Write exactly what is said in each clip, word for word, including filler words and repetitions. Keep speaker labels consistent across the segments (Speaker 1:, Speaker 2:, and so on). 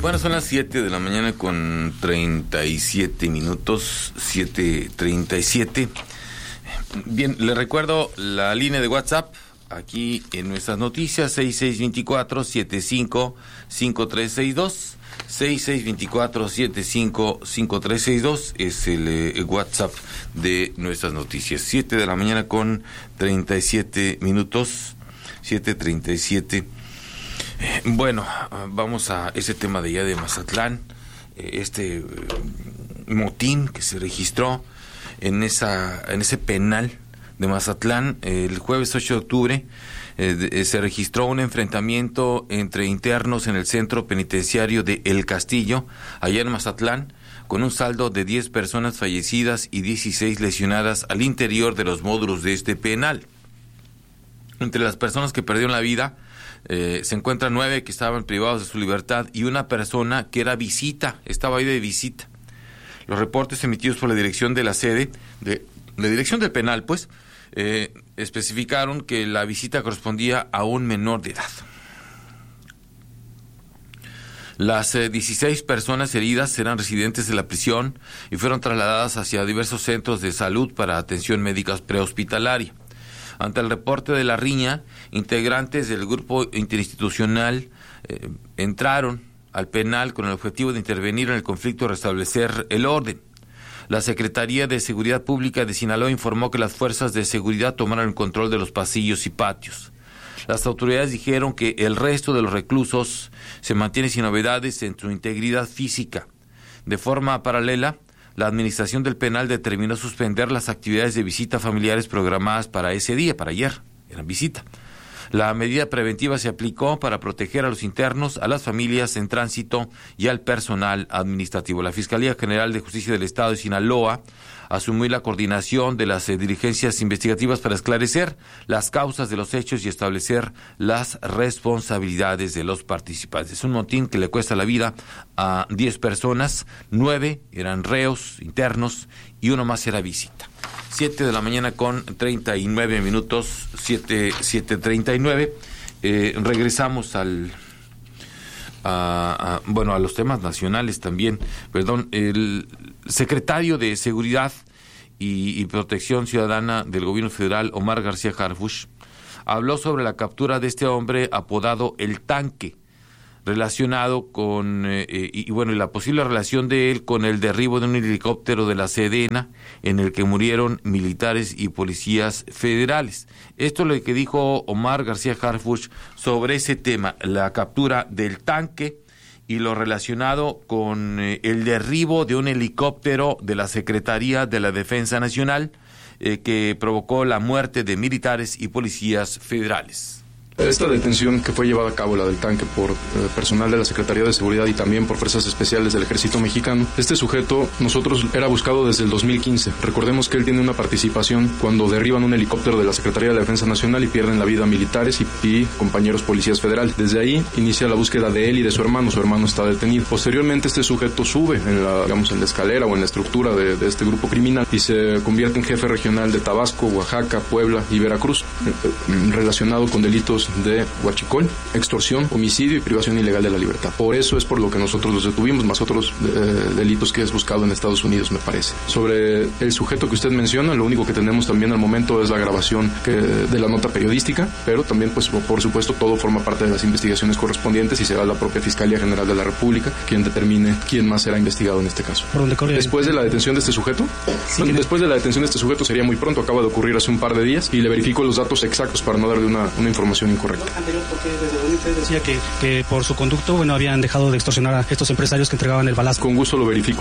Speaker 1: Bueno, son las siete de la mañana con treinta y siete minutos, siete treinta y siete. Bien, le recuerdo la línea de WhatsApp aquí en nuestras noticias, seis seis dos cuatro, siete cinco cinco tres seis dos, seis seis dos cuatro, siete cinco cinco tres seis dos es el, eh, WhatsApp de nuestras noticias. siete de la mañana con treinta y siete minutos, siete treinta y siete. Bueno, vamos a ese tema de allá de Mazatlán, este motín que se registró en esa en ese penal de Mazatlán el jueves ocho de octubre. Eh, se registró un enfrentamiento entre internos en el centro penitenciario de El Castillo, allá en Mazatlán, con un saldo de diez personas fallecidas y dieciséis lesionadas al interior de los módulos de este penal. Entre las personas que perdieron la vida Eh, se encuentran nueve que estaban privados de su libertad y una persona que era visita, estaba ahí de visita. Los reportes emitidos por la dirección de la sede, de la dirección del penal, pues, eh, especificaron que la visita correspondía a un menor de edad. Las eh, dieciséis personas heridas eran residentes de la prisión y fueron trasladadas hacia diversos centros de salud para atención médica prehospitalaria. Ante el reporte de la riña, integrantes del grupo interinstitucional eh, entraron al penal con el objetivo de intervenir en el conflicto y restablecer el orden. La Secretaría de Seguridad Pública de Sinaloa informó que las fuerzas de seguridad tomaron el control de los pasillos y patios. Las autoridades dijeron que el resto de los reclusos se mantiene sin novedades en su integridad física. De forma paralela, la administración del penal determinó suspender las actividades de visita familiares programadas para ese día, para ayer, eran visita. La medida preventiva se aplicó para proteger a los internos, a las familias en tránsito y al personal administrativo. La Fiscalía General de Justicia del Estado de Sinaloa asumió la coordinación de las eh, diligencias investigativas para esclarecer las causas de los hechos y establecer las responsabilidades de los participantes. Es un motín que le cuesta la vida a diez personas, nueve eran reos internos y uno más era visita. siete de la mañana con treinta y nueve minutos, siete, siete treinta y nueve. Eh, regresamos al, a, a, bueno, a los temas nacionales también. Perdón, el secretario de Seguridad y, y Protección Ciudadana del Gobierno Federal, Omar García Harfuch, habló sobre la captura de este hombre apodado El Tanque, relacionado con, eh, y, y bueno, y la posible relación de él con el derribo de un helicóptero de la Sedena en el que murieron militares y policías federales. Esto es lo que dijo Omar García Harfuch sobre ese tema, la captura del Tanque y lo relacionado con eh, el derribo de un helicóptero de la Secretaría de la Defensa Nacional eh, que provocó la muerte de militares y policías federales.
Speaker 2: Esta detención que fue llevada a cabo, la del Tanque, por eh, personal de la Secretaría de Seguridad y también por fuerzas especiales del Ejército Mexicano, este sujeto nosotros era buscado desde el dos mil quince. Recordemos que él tiene una participación cuando derriban un helicóptero de la Secretaría de la Defensa Nacional y pierden la vida militares y, y compañeros policías federales. Desde ahí inicia la búsqueda de él y de su hermano. Su hermano está detenido. Posteriormente este sujeto sube en la, digamos, en la escalera o en la estructura de, de este grupo criminal y se convierte en jefe regional de Tabasco, Oaxaca, Puebla y Veracruz, eh, relacionado con delitos de huachicol, extorsión, homicidio y privación ilegal de la libertad. Por eso es por lo que nosotros los detuvimos, más otros eh, delitos que es buscado en Estados Unidos, me parece. Sobre el sujeto que usted menciona, lo único que tenemos también al momento es la grabación que, de la nota periodística, pero también, pues, por supuesto, todo forma parte de las investigaciones correspondientes y será la propia Fiscalía General de la República quien determine quién más será investigado en este caso.
Speaker 3: ¿Por dónde corre?
Speaker 2: Después de la detención de este sujeto, sí, bueno, después de la detención de este sujeto sería muy pronto, acaba de ocurrir hace un par de días y le verifico los datos exactos para no darle una, una información incorrecta.
Speaker 3: Anterior, porque desde donde usted decía que, que por su conducto, bueno, habían dejado de extorsionar a estos empresarios que entregaban el balazo.
Speaker 2: Con gusto lo verifico.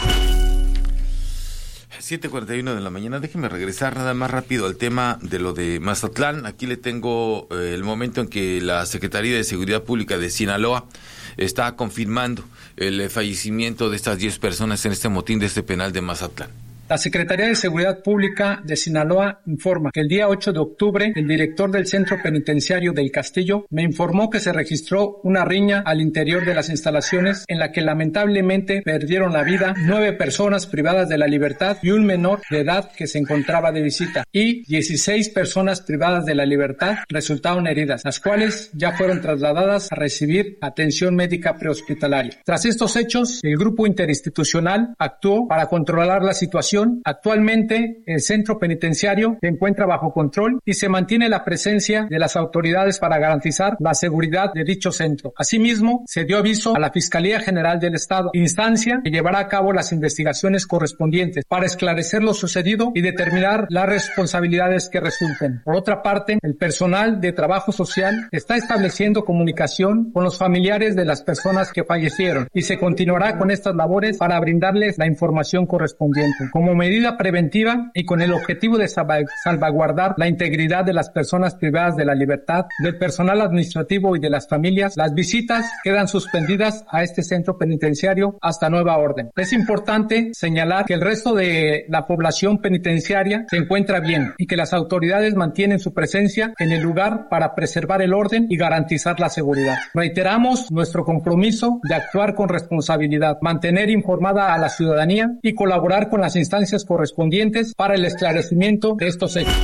Speaker 1: siete cuarenta y uno de la mañana. Déjeme regresar nada más rápido al tema de lo de Mazatlán. Aquí le tengo eh, el momento en que la Secretaría de Seguridad Pública de Sinaloa está confirmando el fallecimiento de estas diez personas en este motín de este penal de Mazatlán.
Speaker 4: La Secretaría de Seguridad Pública de Sinaloa informa que el día ocho de octubre, el director del Centro Penitenciario del Castillo me informó que se registró una riña al interior de las instalaciones en la que lamentablemente perdieron la vida nueve personas privadas de la libertad y un menor de edad que se encontraba de visita, y dieciséis personas privadas de la libertad resultaron heridas, las cuales ya fueron trasladadas a recibir atención médica prehospitalaria. Tras estos hechos, el grupo interinstitucional actuó para controlar la situación. Actualmente, el centro penitenciario se encuentra bajo control y se mantiene la presencia de las autoridades para garantizar la seguridad de dicho centro. Asimismo, se dio aviso a la Fiscalía General del Estado, instancia que llevará a cabo las investigaciones correspondientes para esclarecer lo sucedido y determinar las responsabilidades que resulten. Por otra parte, el personal de trabajo social está estableciendo comunicación con los familiares de las personas que fallecieron y se continuará con estas labores para brindarles la información correspondiente. Como medida preventiva y con el objetivo de salvaguardar la integridad de las personas privadas de la libertad, del personal administrativo y de las familias, las visitas quedan suspendidas a este centro penitenciario hasta nueva orden. Es importante señalar que el resto de la población penitenciaria se encuentra bien y que las autoridades mantienen su presencia en el lugar para preservar el orden y garantizar la seguridad. Reiteramos nuestro compromiso de actuar con responsabilidad, mantener informada a la ciudadanía y colaborar con las instancias correspondientes para el esclarecimiento de estos hechos.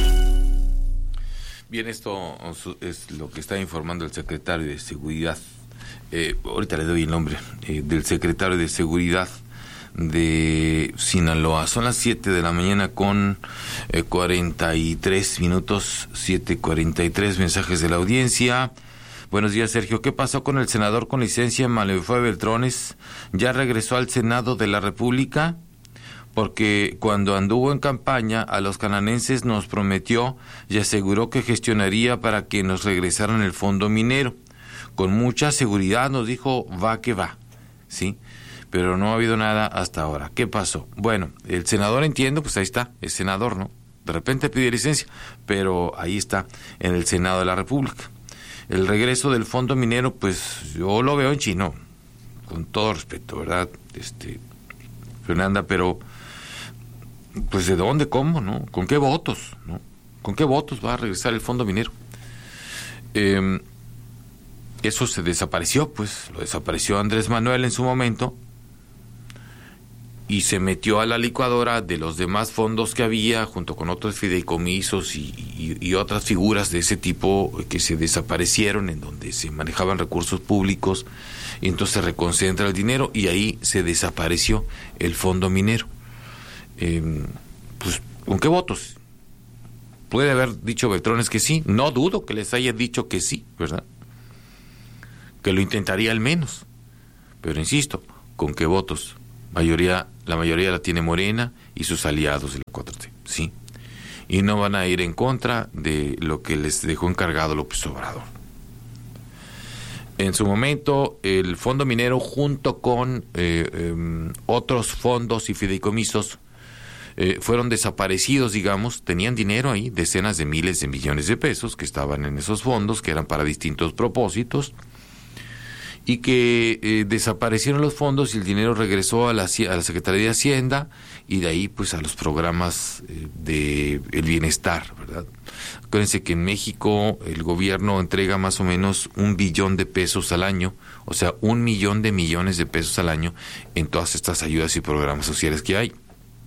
Speaker 1: Bien, esto es lo que está informando el secretario de Seguridad. Eh, ahorita le doy el nombre eh, del secretario de Seguridad de Sinaloa. Son las siete de la mañana con eh, cuarenta y tres minutos, siete cuarenta y tres, mensajes de la audiencia. Buenos días, Sergio. ¿Qué pasó con el senador con licencia Malefue Beltrones? ¿Ya regresó al Senado de la República? Porque cuando anduvo en campaña a los cananenses nos prometió y aseguró que gestionaría para que nos regresaran el fondo minero. Con mucha seguridad nos dijo, va que va, ¿sí? Pero no ha habido nada hasta ahora. ¿Qué pasó? Bueno, el senador, entiendo, pues ahí está, es senador, ¿no? De repente pide licencia, pero ahí está, en el Senado de la República. El regreso del fondo minero, pues yo lo veo en chino, con todo respeto, ¿verdad? Este, Fernanda, pero pues ¿de dónde? ¿Cómo? ¿No? ¿Con qué votos? ¿No? ¿Con qué votos va a regresar el fondo minero? Eh, eso se desapareció, pues, lo desapareció Andrés Manuel en su momento y se metió a la licuadora de los demás fondos que había, junto con otros fideicomisos y, y, y otras figuras de ese tipo que se desaparecieron, en donde se manejaban recursos públicos, y entonces se reconcentra el dinero y ahí se desapareció el fondo minero. Eh, pues, ¿con qué votos? Puede haber dicho Beltrones que sí, no dudo que les haya dicho que sí, ¿verdad? Que lo intentaría al menos, pero insisto, ¿con qué votos? Mayoría, la mayoría la tiene Morena y sus aliados de la cuatro T, ¿sí? Y no van a ir en contra de lo que les dejó encargado López Obrador. En su momento, el fondo minero junto con eh, eh, otros fondos y fideicomisos Eh, fueron desaparecidos, digamos, tenían dinero ahí, decenas de miles de millones de pesos que estaban en esos fondos, que eran para distintos propósitos, y que eh, desaparecieron los fondos y el dinero regresó a la, a la Secretaría de Hacienda y de ahí pues a los programas eh, de el bienestar, ¿verdad? Acuérdense que en México el gobierno entrega más o menos un billón de pesos al año, o sea, un millón de millones de pesos al año en todas estas ayudas y programas sociales que hay.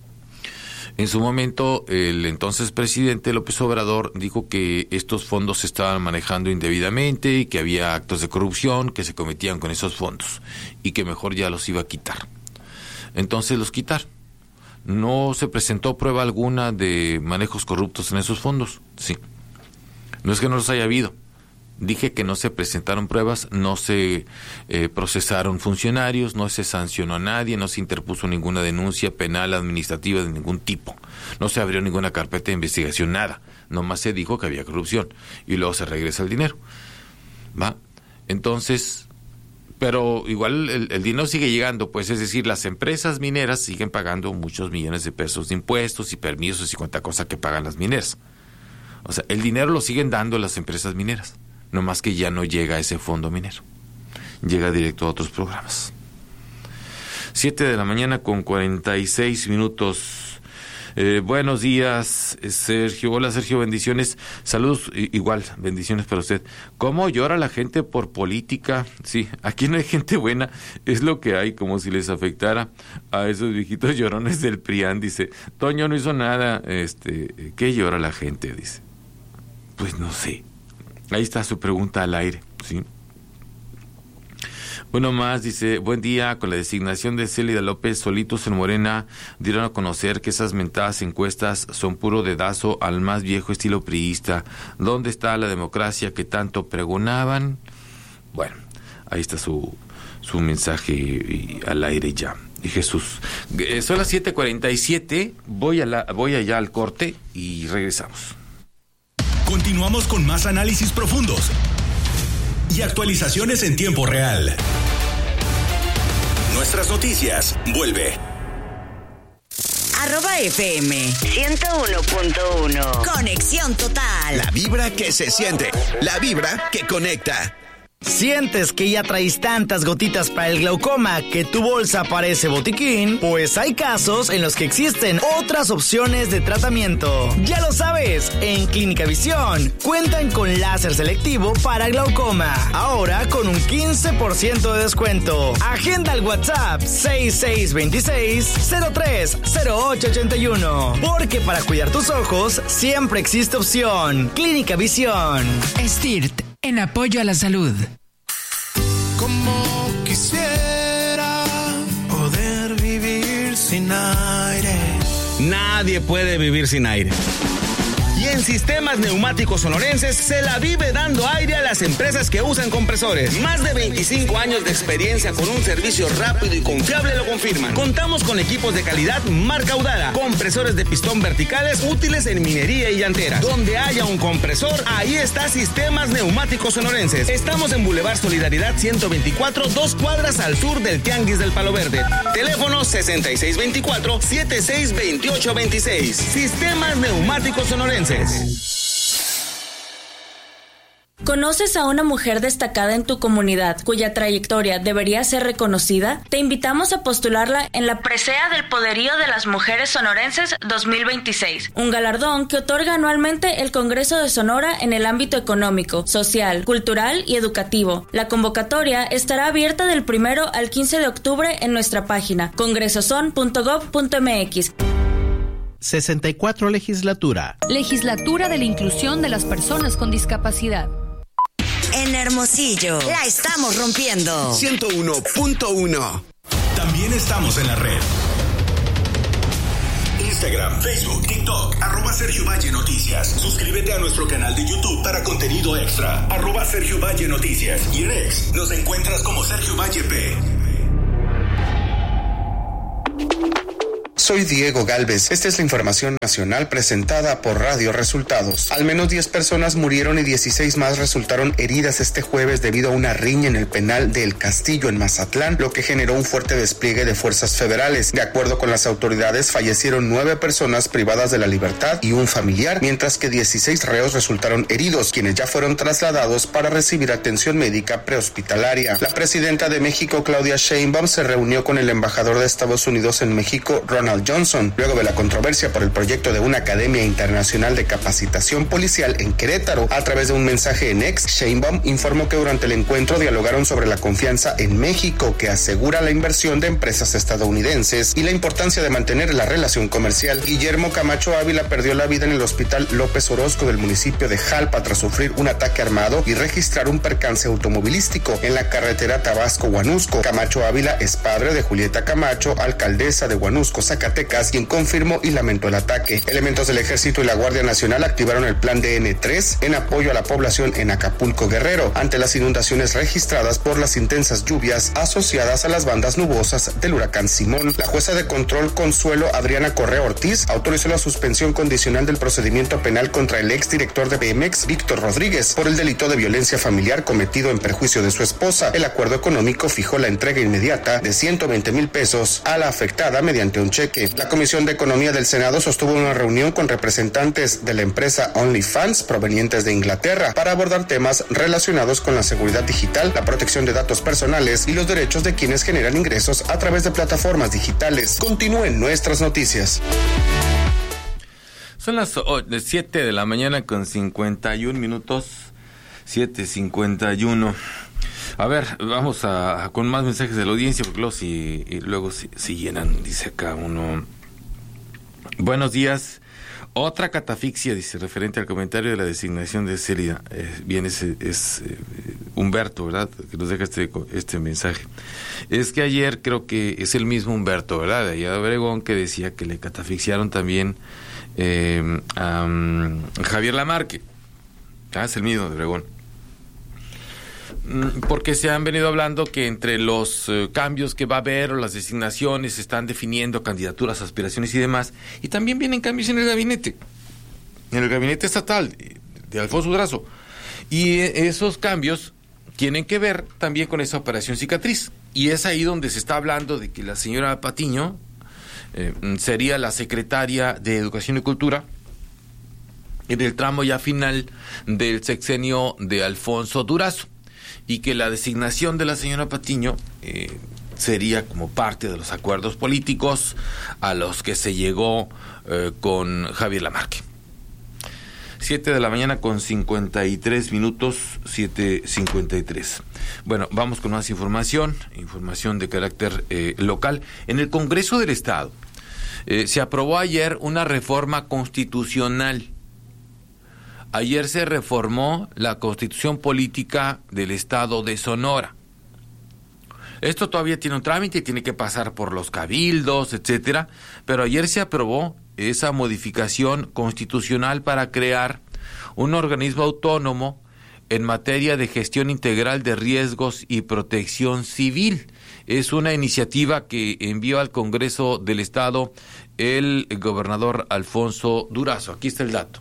Speaker 1: En su momento, el entonces presidente López Obrador dijo que estos fondos se estaban manejando indebidamente y que había actos de corrupción que se cometían con esos fondos y que mejor ya los iba a quitar. Entonces los quitaron. No se presentó prueba alguna de manejos corruptos en esos fondos. Sí. No es que no los haya habido. Dije que no se presentaron pruebas, no se eh, procesaron funcionarios, no se sancionó a nadie, no se interpuso ninguna denuncia penal, administrativa de ningún tipo. No se abrió ninguna carpeta de investigación, nada. Nomás se dijo que había corrupción y luego se regresa el dinero. ¿Va? Entonces, pero igual el, el dinero sigue llegando, pues es decir, las empresas mineras siguen pagando muchos millones de pesos de impuestos y permisos y cuanta cosa que pagan las mineras. O sea, el dinero lo siguen dando las empresas mineras. No más que ya no llega a ese fondo minero, llega directo a otros programas. Siete de la mañana con cuarenta y seis minutos. Eh, buenos días, Sergio. Hola, Sergio, bendiciones. Saludos, igual, bendiciones para usted. ¿Cómo llora la gente por política? Sí, aquí no hay gente buena, es lo que hay, como si les afectara a esos viejitos llorones del PRIAN. Dice, Toño no hizo nada, este, ¿qué llora la gente? Dice, pues no sé. Ahí está su pregunta al aire, ¿sí? Bueno, más, dice, buen día, con la designación de Célida López, solitos en Morena dieron a conocer que esas mentadas encuestas son puro dedazo al más viejo estilo priista. ¿Dónde está la democracia que tanto pregonaban? Bueno, ahí está su, su mensaje y, al aire ya. Y Jesús, eh, son las siete cuarenta y siete, voy, a la, voy allá al corte y regresamos.
Speaker 5: Continuamos con más análisis profundos y actualizaciones en tiempo real. Nuestras noticias, vuelve.
Speaker 6: Arroba F M ciento uno punto uno. Conexión total.
Speaker 7: La vibra que se siente. La vibra que conecta.
Speaker 8: ¿Sientes que ya traes tantas gotitas para el glaucoma que tu bolsa parece botiquín? Pues hay casos en los que existen otras opciones de tratamiento. Ya lo sabes, en Clínica Visión cuentan con láser selectivo para glaucoma. Ahora con un quince por ciento de descuento. Agenda al WhatsApp seis seis dos seis, cero tres, cero ocho ocho uno. Porque para cuidar tus ojos siempre existe opción. Clínica Visión.
Speaker 9: Stirt, en apoyo a la salud.
Speaker 10: Como quisiera poder vivir sin aire.
Speaker 11: Nadie puede vivir sin aire. Y en Sistemas Neumáticos Sonorenses se la vive dando aire a las empresas que usan compresores. Más de veinticinco años de experiencia con un servicio rápido y confiable lo confirman. Contamos con equipos de calidad marca Udara, compresores de pistón verticales útiles en minería y llantera. Donde haya un compresor, ahí está Sistemas Neumáticos Sonorenses. Estamos en Boulevard Solidaridad ciento veinticuatro, dos cuadras al sur del Tianguis del Palo Verde. Teléfono sesenta y seis veinticuatro, setenta y seis veintiocho veintiséis. Sistemas Neumáticos Sonorenses.
Speaker 12: ¿Conoces a una mujer destacada en tu comunidad cuya trayectoria debería ser reconocida? Te invitamos a postularla en la Presea del Poderío de las Mujeres Sonorenses dos mil veintiséis, un galardón que otorga anualmente el Congreso de Sonora en el ámbito económico, social, cultural y educativo. La convocatoria estará abierta del primero al quince de octubre en nuestra página congresoson punto gob punto mx.
Speaker 13: sesenta y cuatro Legislatura.
Speaker 14: Legislatura de la Inclusión de las Personas con Discapacidad.
Speaker 6: En Hermosillo, la estamos rompiendo.
Speaker 7: ciento uno punto uno.
Speaker 5: También estamos en la red. Instagram, Facebook, TikTok, arroba Sergio Valle Noticias. Suscríbete a nuestro canal de YouTube para contenido extra, arroba Sergio Valle Noticias. Y en X nos encuentras como Sergio Valle P.
Speaker 15: Soy Diego Galvez. Esta es la información nacional presentada por Radio Resultados. Al menos diez personas murieron y dieciséis más resultaron heridas este jueves debido a una riña en el penal de El Castillo en Mazatlán, lo que generó un fuerte despliegue de fuerzas federales. De acuerdo con las autoridades, fallecieron nueve personas privadas de la libertad y un familiar, mientras que dieciséis reos resultaron heridos, quienes ya fueron trasladados para recibir atención médica prehospitalaria. La presidenta de México, Claudia Sheinbaum, se reunió con el embajador de Estados Unidos en México, Ronald Johnson, luego de la controversia por el proyecto de una academia internacional de capacitación policial en Querétaro. A través de un mensaje en X, Sheinbaum informó que durante el encuentro dialogaron sobre la confianza en México, que asegura la inversión de empresas estadounidenses y la importancia de mantener la relación comercial. Guillermo Camacho Ávila perdió la vida en el Hospital López Orozco del municipio de Jalpa tras sufrir un ataque armado y registrar un percance automovilístico en la carretera Tabasco-Huanusco. Camacho Ávila es padre de Julieta Camacho, alcaldesa de Huanusco, Zacatecas, quien confirmó y lamentó el ataque. Elementos del Ejército y la Guardia Nacional activaron el plan D N tres en apoyo a la población en Acapulco, Guerrero, ante las inundaciones registradas por las intensas lluvias asociadas a las bandas nubosas del huracán Simón. La jueza de control Consuelo Adriana Correa Ortiz autorizó la suspensión condicional del procedimiento penal contra el exdirector de Pemex, Víctor Rodríguez, por el delito de violencia familiar cometido en perjuicio de su esposa. El acuerdo económico fijó la entrega inmediata de ciento veinte mil pesos a la afectada mediante un cheque. La Comisión de Economía del Senado sostuvo una reunión con representantes de la empresa OnlyFans provenientes de Inglaterra para abordar temas relacionados con la seguridad digital, la protección de datos personales y los derechos de quienes generan ingresos a través de plataformas digitales. Continúen nuestras noticias.
Speaker 1: Son las siete de la mañana con cincuenta y un minutos, siete cincuenta y uno. A ver, vamos a, a con más mensajes de la audiencia, porque luego si, y luego si, si llenan, dice acá uno. Buenos días. Otra catafixia, dice, referente al comentario de la designación de Celia. Eh, bien, es, es eh, Humberto, ¿verdad?, que nos deja este, este mensaje. Es que ayer creo que es el mismo Humberto, ¿verdad?, de allá de Obregón, que decía que le catafixiaron también eh, a um, Javier Lamarque. Ah, es el mismo de Obregón. Porque se han venido hablando que entre los eh, cambios que va a haber o las designaciones se están definiendo candidaturas, aspiraciones y demás, y también vienen cambios en el gabinete, en el gabinete estatal de, de Alfonso Durazo, y eh, esos cambios tienen que ver también con esa operación cicatriz, y es ahí donde se está hablando de que la señora Patiño eh, sería la secretaria de Educación y Cultura en el tramo ya final del sexenio de Alfonso Durazo, y que la designación de la señora Patiño eh, sería como parte de los acuerdos políticos a los que se llegó eh, con Javier Lamarque. Siete de la mañana con cincuenta y tres minutos, siete cincuenta y tres. Bueno, vamos con más información, información de carácter eh, local. En el Congreso del Estado eh, se aprobó ayer una reforma constitucional. Ayer se reformó la Constitución Política del Estado de Sonora. Esto todavía tiene un trámite, tiene que pasar por los cabildos, etcétera, pero ayer se aprobó esa modificación constitucional para crear un organismo autónomo en materia de gestión integral de riesgos y protección civil. Es una iniciativa que envió al Congreso del Estado el gobernador Alfonso Durazo. Aquí está el dato.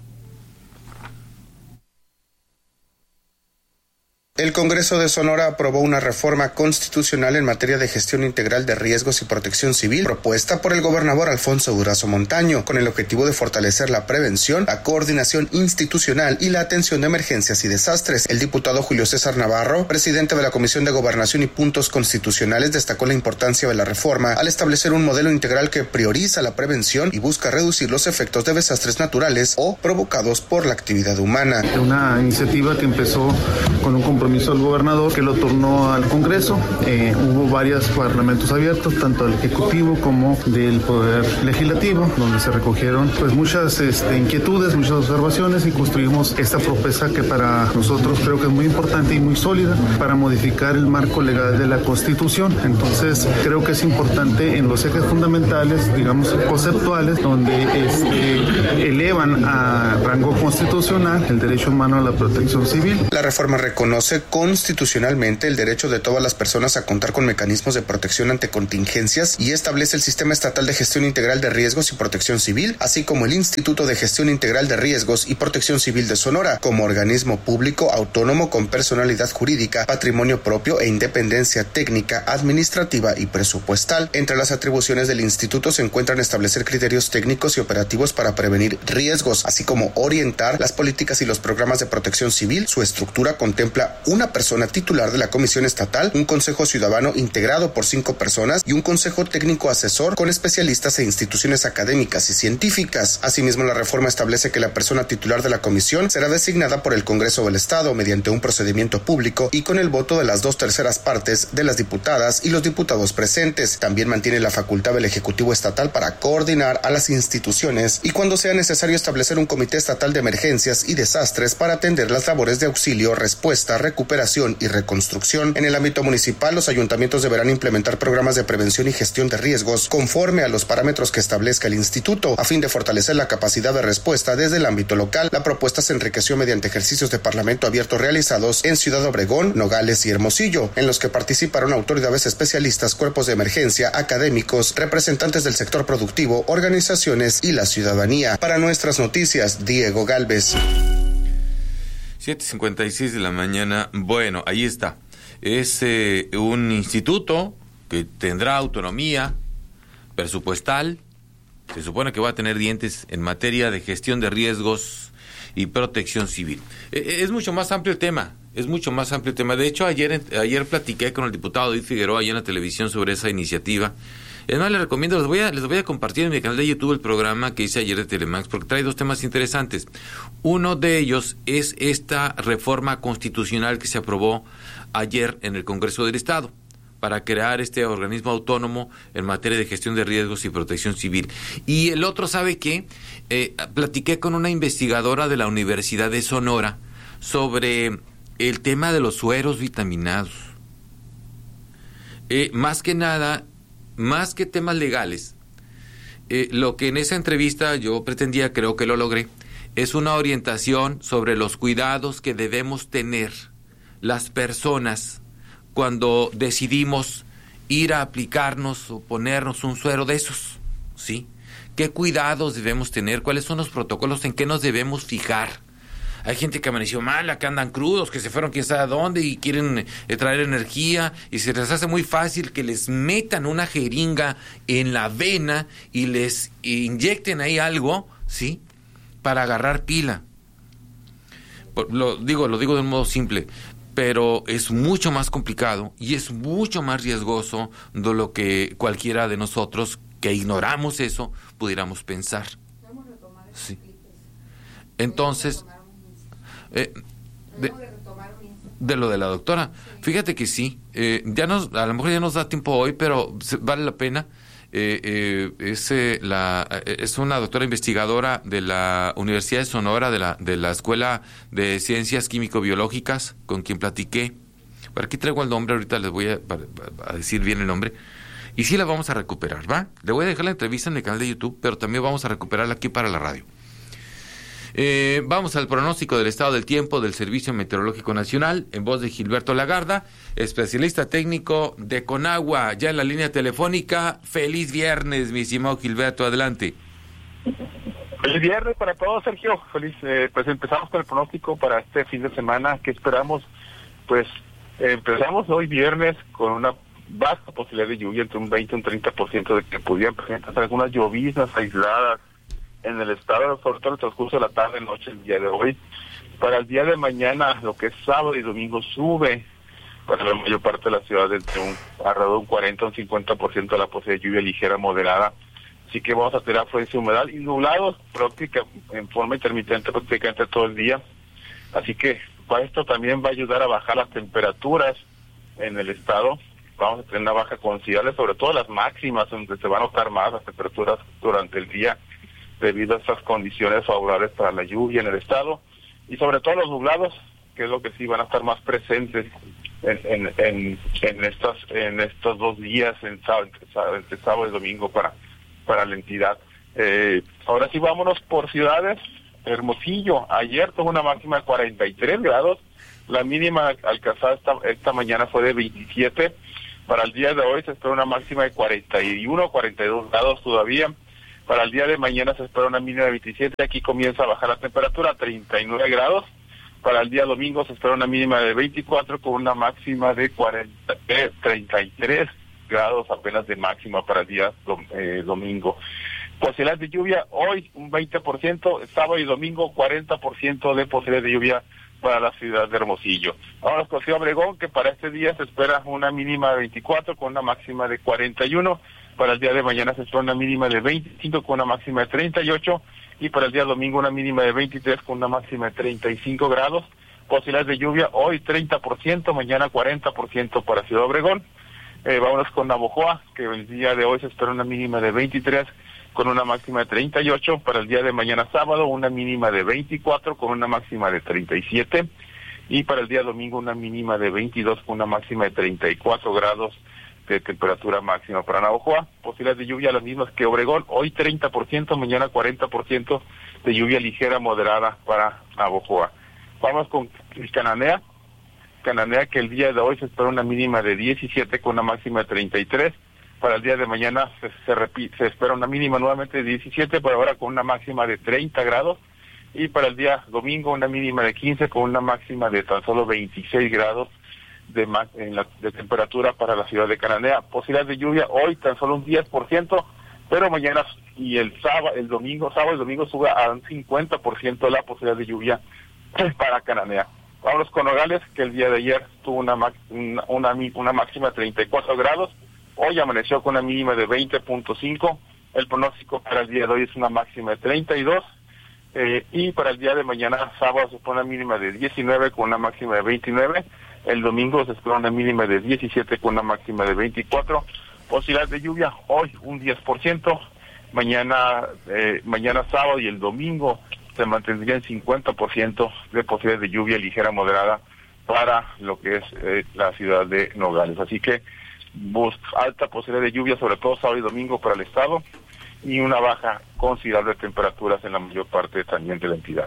Speaker 15: El Congreso de Sonora aprobó una reforma constitucional en materia de gestión integral de riesgos y protección civil propuesta por el gobernador Alfonso Durazo Montaño, con el objetivo de fortalecer la prevención, la coordinación institucional y la atención de emergencias y desastres. El diputado Julio César Navarro, presidente de la Comisión de Gobernación y Puntos Constitucionales, destacó la importancia de la reforma al establecer un modelo integral que prioriza la prevención y busca reducir los efectos de desastres naturales o provocados por la actividad humana.
Speaker 16: Una iniciativa que empezó con un compromiso al gobernador, que lo turnó al Congreso. Eh, hubo varios parlamentos abiertos, tanto del Ejecutivo como del Poder Legislativo, donde se recogieron pues muchas este, inquietudes, muchas observaciones, y construimos esta propuesta que para nosotros creo que es muy importante y muy sólida para modificar el marco legal de la Constitución. Entonces creo que es importante en los ejes fundamentales, digamos conceptuales, donde este, elevan a rango constitucional el derecho humano a la protección civil.
Speaker 15: La reforma reconoce constitucionalmente el derecho de todas las personas a contar con mecanismos de protección ante contingencias y establece el Sistema Estatal de Gestión Integral de Riesgos y Protección Civil, así como el Instituto de Gestión Integral de Riesgos y Protección Civil de Sonora, como organismo público autónomo con personalidad jurídica, patrimonio propio e independencia técnica, administrativa y presupuestal. Entre las atribuciones del instituto se encuentran establecer criterios técnicos y operativos para prevenir riesgos, así como orientar las políticas y los programas de protección civil. Su estructura contempla una persona titular de la Comisión Estatal, un Consejo Ciudadano integrado por cinco personas y un Consejo Técnico Asesor con especialistas e instituciones académicas y científicas. Asimismo, la reforma establece que la persona titular de la comisión será designada por el Congreso del Estado mediante un procedimiento público y con el voto de las dos terceras partes de las diputadas y los diputados presentes. También mantiene la facultad del Ejecutivo Estatal para coordinar a las instituciones y, cuando sea necesario, establecer un Comité Estatal de Emergencias y Desastres para atender las labores de auxilio, respuesta, recuperación y reconstrucción. En el ámbito municipal, los ayuntamientos deberán implementar programas de prevención y gestión de riesgos conforme a los parámetros que establezca el instituto, a fin de fortalecer la capacidad de respuesta desde el ámbito local. La propuesta se enriqueció mediante ejercicios de parlamento abierto realizados en Ciudad Obregón, Nogales y Hermosillo, en los que participaron autoridades especialistas, cuerpos de emergencia, académicos, representantes del sector productivo, organizaciones y la ciudadanía. Para Nuestras Noticias, Diego Galvez.
Speaker 1: siete cincuenta y seis de la mañana. Bueno, ahí está. Es eh, un instituto que tendrá autonomía presupuestal. Se supone que va a tener dientes en materia de gestión de riesgos y protección civil. Eh, es mucho más amplio el tema. Es mucho más amplio el tema. De hecho, ayer ayer platiqué con el diputado David Figueroa ahí en la televisión sobre esa iniciativa Es más, les recomiendo, les voy a, les voy a compartir en mi canal de YouTube el programa que hice ayer de Telemax, porque trae dos temas interesantes. Uno de ellos es esta reforma constitucional que se aprobó ayer en el Congreso del Estado para crear este organismo autónomo en materia de gestión de riesgos y protección civil. Y el otro, ¿sabe qué? Eh, platiqué con una investigadora de la Universidad de Sonora sobre el tema de los sueros vitaminados. Eh, más que nada, más que temas legales, eh, lo que en esa entrevista yo pretendía, creo que lo logré, es una orientación sobre los cuidados que debemos tener las personas cuando decidimos ir a aplicarnos o ponernos un suero de esos, ¿sí? ¿Qué cuidados debemos tener? ¿Cuáles son los protocolos? ¿En qué nos debemos fijar? Hay gente que amaneció mala, que andan crudos, que se fueron quién sabe a dónde y quieren eh, traer energía, y se les hace muy fácil que les metan una jeringa en la vena y les inyecten ahí algo, ¿sí? Para agarrar pila. Lo digo, lo digo de un modo simple, pero es mucho más complicado y es mucho más riesgoso de lo que cualquiera de nosotros que ignoramos eso pudiéramos pensar. Sí. Entonces, eh, de, de lo de la doctora, fíjate que sí, eh, ya nos, a lo mejor ya nos da tiempo hoy, pero vale la pena. Eh, eh, es, eh, la, eh, es una doctora investigadora de la Universidad de Sonora, de la, de la Escuela de Ciencias Químico-Biológicas, con quien platiqué. Por aquí traigo el nombre, ahorita les voy a, a decir bien el nombre. Y sí la vamos a recuperar, ¿va? Le voy a dejar la entrevista en el canal de YouTube, pero también vamos a recuperarla aquí para la radio. Eh, vamos al pronóstico del estado del tiempo del Servicio Meteorológico Nacional, en voz de Gilberto Lagarda, especialista técnico de Conagua, ya en la línea telefónica. Feliz viernes, mi estimado Gilberto, adelante.
Speaker 17: Feliz viernes para todos, Sergio. Feliz, eh, pues empezamos con el pronóstico para este fin de semana. ¿Qué esperamos? Pues eh, empezamos hoy viernes con una vasta posibilidad de lluvia, entre un veinte y un treinta por ciento de que pudieran presentarse algunas lloviznas aisladas en el estado, sobre todo en el transcurso de la tarde, noche, el día de hoy. Para el día de mañana, lo que es sábado y domingo, sube para la mayor parte de la ciudad entre un alrededor de un cuarenta a un cincuenta por ciento de la posibilidad de lluvia ligera moderada. Así que vamos a tener afluencia de humedad y nublados práctica, en forma intermitente prácticamente todo el día. Así que para esto también va a ayudar a bajar las temperaturas en el estado. Vamos a tener una baja considerable, sobre todo las máximas, donde se van a notar más las temperaturas durante el día, debido a estas condiciones favorables para la lluvia en el estado, y sobre todo los nublados, que es lo que sí van a estar más presentes en en, en, en estas en estos dos días, en sábado, entre sábado y domingo para, para la entidad. Eh, ahora sí, vámonos por ciudades. Hermosillo, ayer tuvo una máxima de cuarenta y tres grados, la mínima alcanzada esta, esta mañana fue de veintisiete, para el día de hoy se espera una máxima de cuarenta y uno, cuarenta y dos grados todavía. Para el día de mañana se espera una mínima de veintisiete, aquí comienza a bajar la temperatura a treinta y nueve grados. Para el día domingo se espera una mínima de veinticuatro con una máxima de cuarenta, eh, treinta y tres grados apenas de máxima para el día dom, eh, domingo. Posibilidades de lluvia hoy un veinte por ciento, sábado y domingo cuarenta por ciento de posibilidades de lluvia para la ciudad de Hermosillo. Ahora con Ciudad Obregón, que para este día se espera una mínima de veinticuatro con una máxima de cuarenta y uno. Para el día de mañana se espera una mínima de veinticinco con una máxima de treinta y ocho, y para el día domingo una mínima de veintitrés con una máxima de treinta y cinco grados. Posibilidades de lluvia hoy treinta por ciento, mañana cuarenta por ciento para Ciudad Obregón. Eh, vámonos con Navojoa, que el día de hoy se espera una mínima de veintitrés con una máxima de treinta y ocho. Para el día de mañana sábado una mínima de veinticuatro con una máxima de treinta y siete, y para el día domingo una mínima de veintidós con una máxima de treinta y cuatro grados de temperatura máxima para Navojoa. Posibilidades de lluvia las mismas que Obregón, hoy treinta por ciento, mañana cuarenta por ciento de lluvia ligera moderada para Navojoa. Vamos con Cananea. Cananea, que el día de hoy se espera una mínima de diecisiete con una máxima de treinta y tres. Para el día de mañana se, se, repite, se espera una mínima nuevamente de diecisiete, por ahora con una máxima de treinta grados. Y para el día domingo una mínima de quince con una máxima de tan solo veintiséis grados de, en la, de temperatura para la ciudad de Cananea. Posibilidad de lluvia hoy tan solo un diez por ciento, pero mañana y el sábado, el domingo, sábado y domingo sube a un cincuenta por ciento la posibilidad de lluvia para Cananea. Vámonos con Nogales, que el día de ayer tuvo una, una, una, una máxima de treinta y cuatro grados, Hoy amaneció con una mínima de veinte punto cinco. El pronóstico para el día de hoy es una máxima de treinta y dos. Eh, y para el día de mañana, sábado, se espera una mínima de diecinueve con una máxima de veintinueve. El domingo se espera una mínima de diecisiete con una máxima de veinticuatro. Posibilidad de lluvia hoy un diez por ciento. Mañana, eh, mañana sábado y el domingo se mantendría en cincuenta por ciento de posibilidad de lluvia ligera moderada para lo que es eh, la ciudad de Nogales. Así que bus, alta posibilidad de lluvia, sobre todo sábado y domingo para el estado, y una baja considerable de temperaturas en la mayor parte también de la entidad.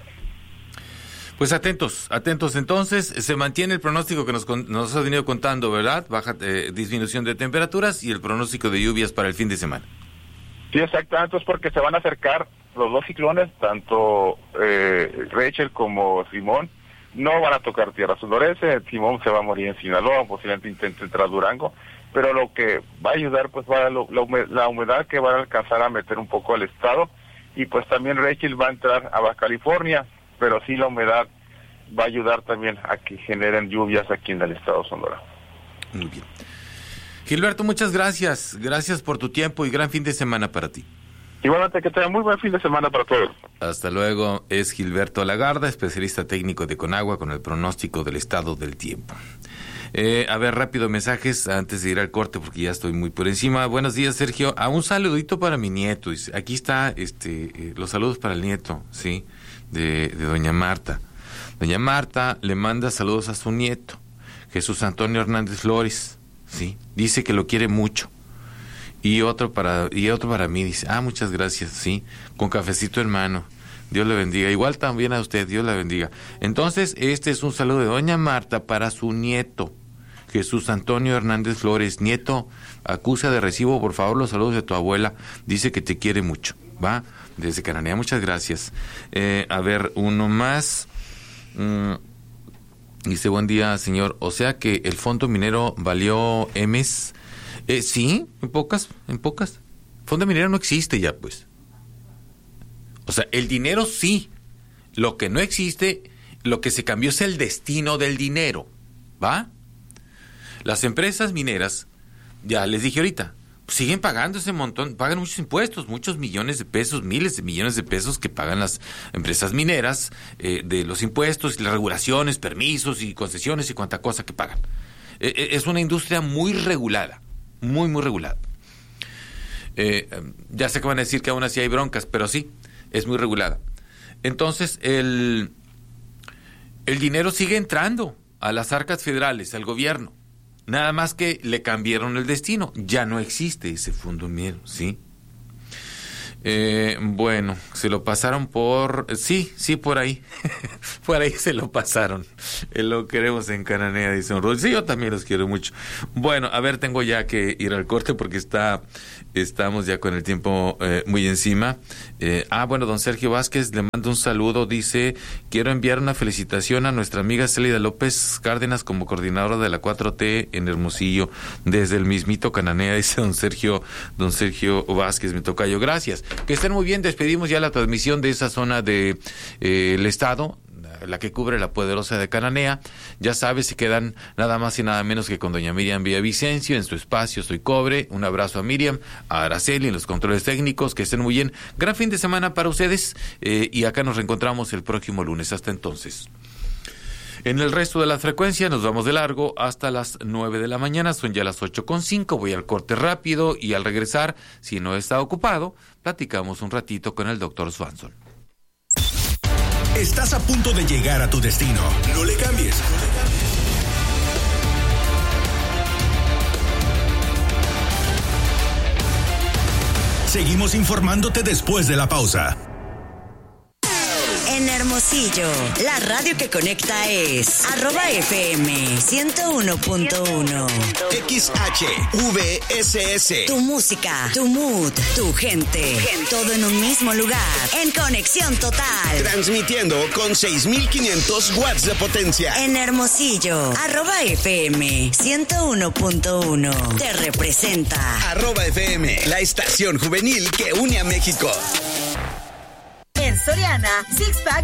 Speaker 1: Pues atentos, atentos entonces, se mantiene el pronóstico que nos, nos has venido contando, ¿verdad? Baja eh, disminución de temperaturas y el pronóstico de lluvias para el fin de semana.
Speaker 17: Sí, exactamente, es porque se van a acercar los dos ciclones, tanto eh, Rachel como Simón, no van a tocar tierra sudorense. Simón se va a morir en Sinaloa, posiblemente intente entrar a Durango, pero lo que va a ayudar pues va a lo, la, humedad, la humedad que va a alcanzar a meter un poco al estado, y pues también Rachel va a entrar a Baja California, pero sí la humedad va a ayudar también a que generen lluvias aquí en el estado de Sonora.
Speaker 1: Muy bien. Gilberto, muchas gracias. Gracias por tu tiempo y gran fin de semana para ti.
Speaker 17: Igualmente, que tengan muy buen fin de semana para todos.
Speaker 1: Hasta luego. Es Gilberto Lagarda, especialista técnico de Conagua, con el pronóstico del estado del tiempo. Eh, a ver, rápido, mensajes antes de ir al corte porque ya estoy muy por encima. Buenos días, Sergio. Ah, un saludito para mi nieto. Aquí está este, eh, los saludos para el nieto, sí, de, de doña Marta. Doña Marta le manda saludos a su nieto, Jesús Antonio Hernández Flores, sí. Dice que lo quiere mucho. Y otro para y otro para mí, dice, ah, muchas gracias, sí, con cafecito en mano. Dios le bendiga. Igual también a usted, Dios la bendiga. Entonces, este es un saludo de doña Marta para su nieto, Jesús Antonio Hernández Flores. Nieto, acusa de recibo, por favor, los saludos de tu abuela. Dice que te quiere mucho, ¿va? Desde Cananea, muchas gracias. Eh, a ver, uno más. Mm, dice, buen día, señor. O sea que el fondo minero valió Emes. Eh, sí, en pocas, en pocas. Fondo minero no existe ya, pues. O sea, el dinero sí. Lo que no existe, lo que se cambió es el destino del dinero, ¿va? Las empresas mineras, ya les dije ahorita, siguen pagando ese montón, pagan muchos impuestos, muchos millones de pesos, miles de millones de pesos que pagan las empresas mineras, eh, de los impuestos, las regulaciones, permisos y concesiones y cuánta cosa que pagan. Eh, es una industria muy regulada, muy, muy regulada. Eh, ya sé que van a decir que aún así hay broncas, pero sí, es muy regulada. Entonces, el, el dinero sigue entrando a las arcas federales, al gobierno. Nada más que le cambiaron el destino. Ya no existe ese fondo minero, ¿sí? Eh, bueno, se lo pasaron por... Sí, sí, por ahí. Por ahí se lo pasaron. Eh, lo queremos en Cananea, dice un Rod. Sí, yo también los quiero mucho. Bueno, a ver, tengo ya que ir al corte porque está... Estamos ya con el tiempo eh, muy encima. Eh, ah, bueno, don Sergio Vázquez le mando un saludo. Dice, quiero enviar una felicitación a nuestra amiga Célida López Cárdenas como coordinadora de la cuatro T en Hermosillo, desde el mismito Cananea, dice don Sergio, don Sergio Vázquez, mi tocayo. Gracias. Que estén muy bien. Despedimos ya la transmisión de esa zona de eh, el estado, la que cubre la poderosa de Cananea. Ya sabes, se quedan nada más y nada menos que con doña Miriam Villavicencio en su espacio Soy Cobre. Un abrazo a Miriam, a Araceli en los controles técnicos. Que estén muy bien. Gran fin de semana para ustedes eh, y acá nos reencontramos el próximo lunes. Hasta entonces. En el resto de la frecuencia nos vamos de largo hasta las nueve de la mañana. Son ya las ocho con cinco. Voy al corte rápido y al regresar, si no está ocupado, platicamos un ratito con el doctor Swanson.
Speaker 5: Estás a punto de llegar a tu destino. No le cambies. Seguimos informándote después de la pausa.
Speaker 6: En Hermosillo, la radio que conecta es arroba F M ciento uno punto uno.
Speaker 7: X H V S S.
Speaker 6: Tu música, tu mood, tu gente, todo en un mismo lugar. En conexión total.
Speaker 7: Transmitiendo con seis mil quinientos watts de potencia.
Speaker 6: En Hermosillo, arroba F M ciento uno punto uno. Te representa.
Speaker 7: Arroba F M, la estación juvenil que une a México.
Speaker 18: En Soriana, Six Pack